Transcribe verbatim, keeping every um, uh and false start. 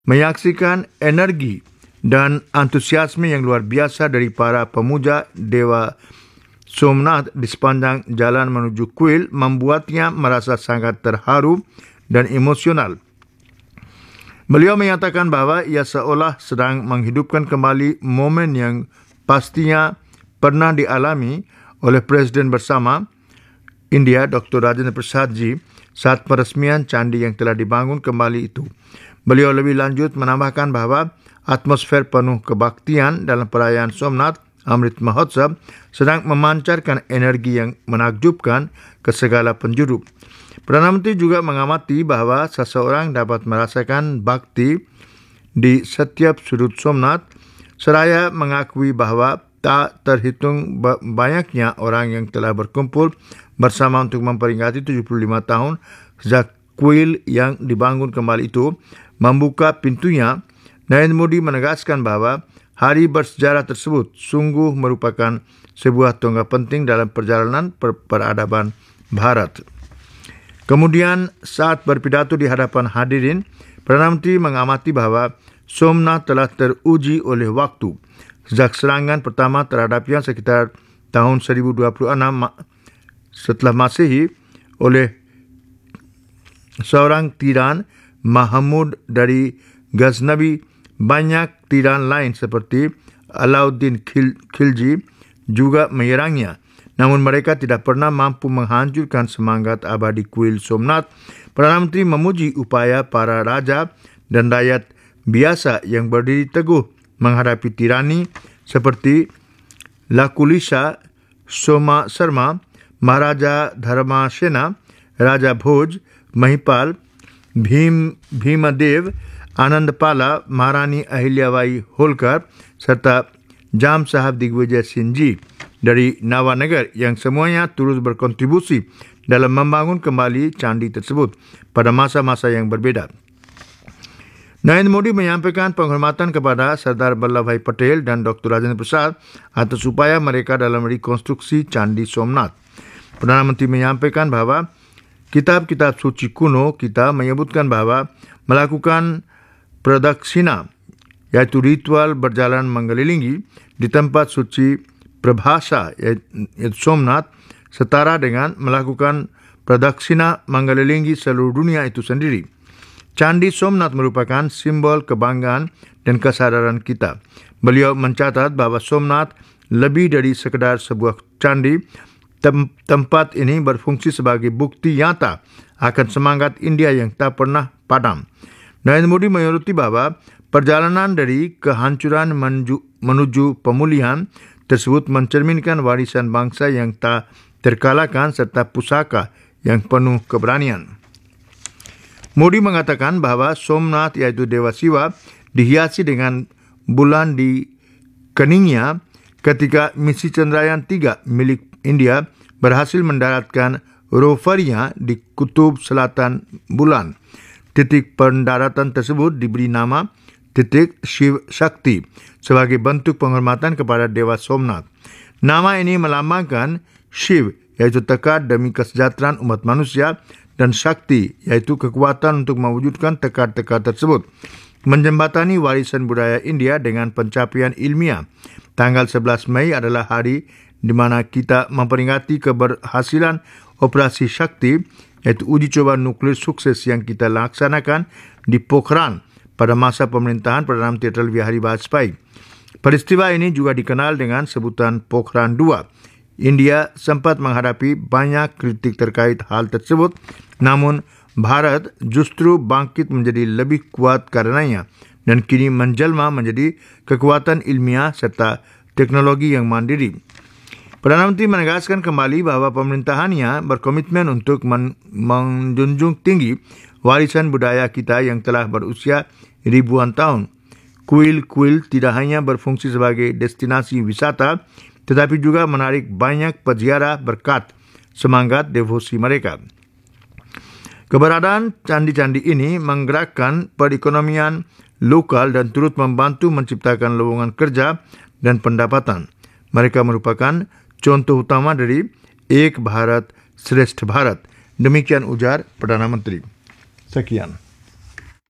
menyaksikan energi dan antusiasme yang luar biasa dari para pemuja Dewa Somnath di sepanjang jalan menuju kuil membuatnya merasa sangat terharu dan emosional. Beliau menyatakan bahwa ia seolah sedang menghidupkan kembali momen yang pastinya pernah dialami oleh Presiden bersama India Doktor Rajendra Prasad Ji saat peresmian candi yang telah dibangun kembali itu. Beliau lebih lanjut menambahkan bahwa atmosfer penuh kebaktian dalam perayaan Somnath Amrit Mahotsav sedang memancarkan energi yang menakjubkan ke segala penjuru. Perdana Menteri juga mengamati bahwa seseorang dapat merasakan bakti di setiap sudut Somnath, seraya mengakui bahwa tak terhitung banyaknya orang yang telah berkumpul bersama untuk memperingati tujuh puluh lima tahun sejak kuil yang dibangun kembali itu membuka pintunya. Narendra Modi menegaskan bahwa hari bersejarah tersebut sungguh merupakan sebuah tonggak penting dalam perjalanan per- peradaban Bharat. Kemudian saat berpidato di hadapan hadirin, Perdana Menteri mengamati bahwa Somnath telah teruji oleh waktu. Sejak serangan pertama terhadapnya sekitar tahun seribu dua puluh enam setelah Masehi oleh seorang tiran Mahmud dari Ghaznavi, banyak tiran lain seperti Alauddin Khil- Khilji juga menyerangnya. Namun mereka tidak pernah mampu menghancurkan semangat abadi kuil Somnath. Perdana Menteri memuji upaya para raja dan rakyat biasa yang berdiri teguh menghadapi tirani seperti Lakulisa Soma Sarma, Maharaja Dharma Sena, Raja Bhoj, Mahipal, Bhim Bhimadev, Anandpala, Maharani Ahilyabai Holkar serta Jam Sahab Digvijay Singh Ji dari Navanagar yang semuanya turut berkontribusi dalam membangun kembali candi tersebut pada masa-masa yang berbeda. Narendra Modi menyampaikan penghormatan kepada Sardar Vallabhbhai Patel dan Doktor Rajendra Prasad atas upaya mereka dalam rekonstruksi Candi Somnath. Perdana Menteri menyampaikan bahwa kitab-kitab suci kuno kita menyebutkan bahwa melakukan pradakshina, yaitu ritual berjalan mengelilingi di tempat suci Prabhasa, yaitu Somnath, setara dengan melakukan pradakshina mengelilingi seluruh dunia itu sendiri. Candi Somnath merupakan simbol kebanggaan dan kesadaran kita. Beliau mencatat bahwa Somnath lebih dari sekedar sebuah candi. Tem- tempat ini berfungsi sebagai bukti nyata akan semangat India yang tak pernah padam. Narendra Modi menyoroti bahwa perjalanan dari kehancuran menuju, menuju pemulihan tersebut mencerminkan warisan bangsa yang tak terkalahkan serta pusaka yang penuh keberanian. Modi mengatakan bahwa Somnath yaitu Dewa Siwa dihiasi dengan bulan di keningnya ketika misi Chandrayaan tiga milik India berhasil mendaratkan rovernya di kutub selatan bulan. Titik pendaratan tersebut diberi nama titik Shiv Shakti sebagai bentuk penghormatan kepada Dewa Somnath. Nama ini melambangkan Shiv yaitu tekad demi kesejahteraan umat manusia dan Shakti yaitu kekuatan untuk mewujudkan tekad-tekad tersebut. Menjembatani warisan budaya India dengan pencapaian ilmiah. Tanggal sebelas Mei adalah hari di mana kita memperingati keberhasilan operasi Shakti, yaitu uji coba nuklir sukses yang kita laksanakan di Pokhran pada masa pemerintahan Perdana Menteri Atal Bihari Vajpayee. Peristiwa ini juga dikenal dengan sebutan Pokhran dua. India sempat menghadapi banyak kritik terkait hal tersebut, namun Bharat justru bangkit menjadi lebih kuat karenanya dan kini menjelma menjadi kekuatan ilmiah serta teknologi yang mandiri. Perdana Menteri menegaskan kembali bahwa pemerintahannya berkomitmen untuk men- menjunjung tinggi warisan budaya kita yang telah berusia ribuan tahun. Kuil-kuil tidak hanya berfungsi sebagai destinasi wisata, tetapi juga menarik banyak peziarah berkat semangat devosi mereka. Keberadaan candi-candi ini menggerakkan perekonomian lokal dan turut membantu menciptakan lowongan kerja dan pendapatan. Mereka merupakan contoh utama dari Ek Bharat Shrestha Bharat. Demikian ujar Perdana Menteri. Sekian.